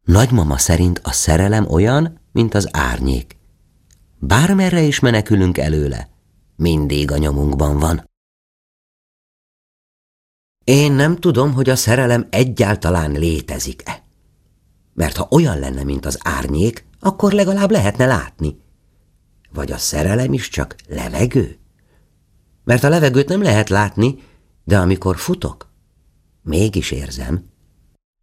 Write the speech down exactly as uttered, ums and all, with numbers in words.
Nagymama szerint a szerelem olyan, mint az árnyék. Bármerre is menekülünk előle, mindig a nyomunkban van. Én nem tudom, hogy a szerelem egyáltalán létezik-e. Mert ha olyan lenne, mint az árnyék, akkor legalább lehetne látni. Vagy a szerelem is csak levegő? Mert a levegőt nem lehet látni, de amikor futok, mégis érzem.